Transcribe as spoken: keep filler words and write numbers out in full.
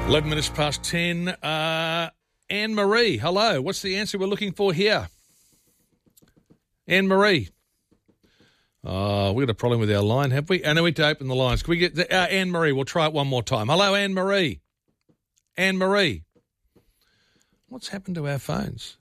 eleven minutes past ten. Uh, Anne-Marie, hello. What's the answer we're looking for here? Anne-Marie. Oh, we've got a problem with our line, have we? I know we need to open the lines. Can we get the, uh, Anne-Marie? We'll try it one more time. Hello, Anne-Marie. Anne-Marie. What's happened to our phones?